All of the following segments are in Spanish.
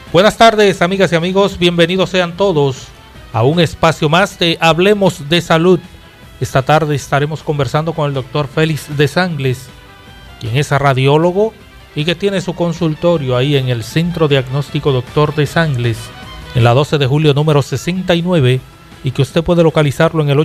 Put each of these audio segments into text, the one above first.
Buenas tardes, amigas y amigos, bienvenidos sean todos a un espacio más de Hablemos de Salud. Esta tarde estaremos conversando con el doctor Félix de Sangles, quien es radiólogo y que tiene su consultorio ahí en el Centro Diagnóstico Doctor de Sangles, en la 12 de julio número 69, y que usted puede localizarlo en el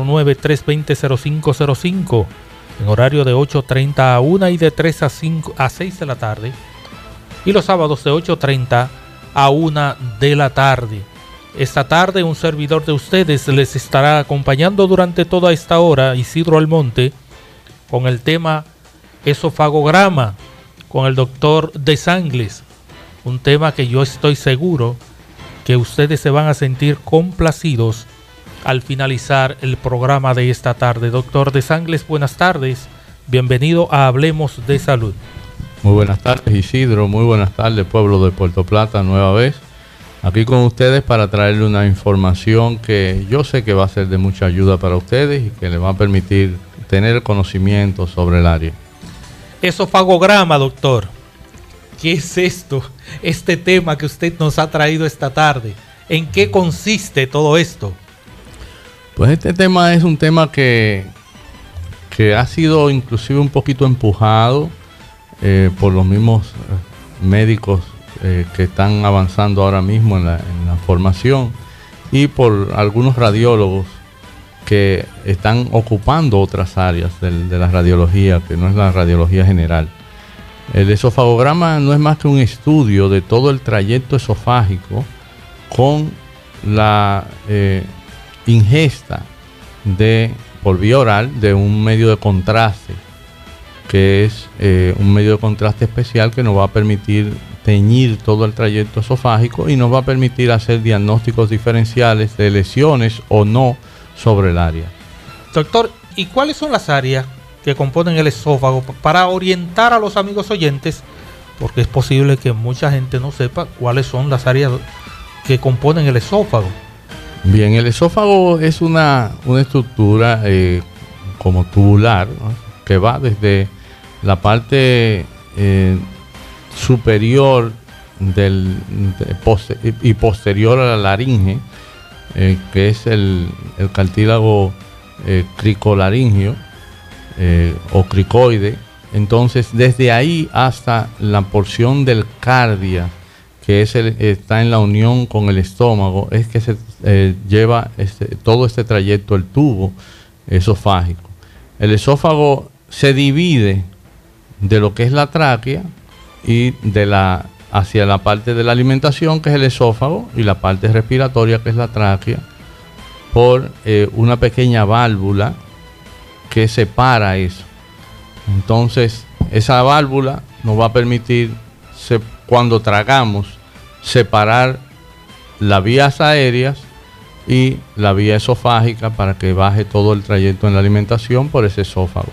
809-320-0505, en horario de 8:30 a 1 y de 3 a 6 de la tarde, y los sábados de 8:30 a 1 de la tarde. Esta tarde un servidor de ustedes les estará acompañando durante toda esta hora, Isidro Almonte, con el tema esofagograma, con el doctor de Sangles, un tema que yo estoy seguro que ustedes se van a sentir complacidos al finalizar el programa de esta tarde. Doctor de Sangles, buenas tardes, bienvenido a Hablemos de Salud. Muy buenas tardes, Isidro, muy buenas tardes, pueblo de Puerto Plata, nueva vez aquí con ustedes para traerle una información que yo sé que va a ser de mucha ayuda para ustedes y que les va a permitir tener conocimiento sobre el área. Esofagograma, doctor. ¿Qué es esto? Este tema que usted nos ha traído esta tarde. ¿En qué consiste todo esto? Pues este tema es un tema que ha sido inclusive un poquito empujado por los mismos médicos que están avanzando ahora mismo en la formación y por algunos radiólogos que están ocupando otras áreas de la radiología, que no es la radiología general. El esofagograma no es más que un estudio de todo el trayecto esofágico con la ingesta por vía oral de un medio de contraste, que es un medio de contraste especial que nos va a permitir teñir todo el trayecto esofágico y nos va a permitir hacer diagnósticos diferenciales de lesiones o no sobre el área. Doctor, ¿y cuáles son las áreas que componen el esófago para orientar a los amigos oyentes? Porque es posible que mucha gente no sepa cuáles son las áreas que componen el esófago. Bien, el esófago es una estructura como tubular, ¿no?, que va desde la parte superior y posterior a la laringe, que es el cartílago cricolaringio o cricoide. Entonces, desde ahí hasta la porción del cardia, que está en la unión con el estómago, es que se lleva todo este trayecto, el tubo esofágico. El esófago se divide de lo que es la tráquea y hacia la parte de la alimentación, que es el esófago, y la parte respiratoria, que es la tráquea, por una pequeña válvula que separa eso. Entonces, esa válvula nos va a permitir, cuando tragamos, separar las vías aéreas y la vía esofágica para que baje todo el trayecto en la alimentación por ese esófago.